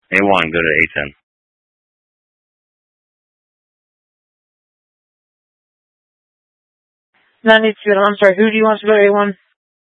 A1, go to A10. 92, I'm sorry, who do you want to go to A1?